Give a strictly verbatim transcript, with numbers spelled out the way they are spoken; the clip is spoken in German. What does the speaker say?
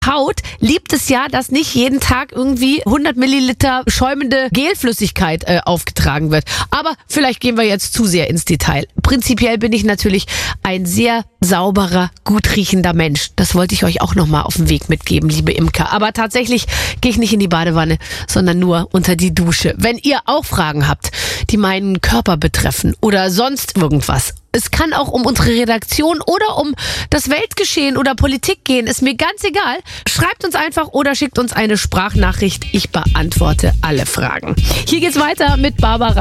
Haut liebt es ja, dass nicht jeden Tag irgendwie hundert Milliliter schäumende Gelflüssigkeit äh, aufgetragen wird. Aber vielleicht gehen wir jetzt zu sehr ins Detail. Prinzipiell bin ich natürlich ein sehr sauberer, gut riechender Mensch. Das wollte ich euch auch nochmal auf den Weg mitgeben, liebe Imker. Aber tatsächlich gehe ich nicht in die Badewanne, sondern nur unter die Dusche. Wenn ihr auch Fragen habt, die meinen Körper betreffen oder sonst irgendwas, es kann auch um unsere Redaktion oder um das Weltgeschehen oder Politik gehen, ist mir ganz egal. Schreibt uns einfach oder schickt uns eine Sprachnachricht. Ich beantworte alle Fragen. Hier geht's weiter mit Barbara.